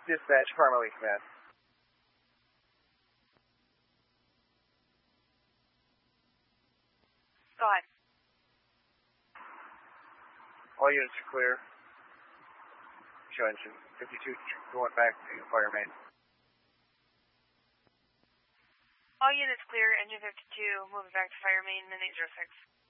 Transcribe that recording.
Dispatch, Farmally Command. Go ahead. All units are clear. Show engine 52 going back to fire main. All units clear, engine 52, moving back to fire main in 806.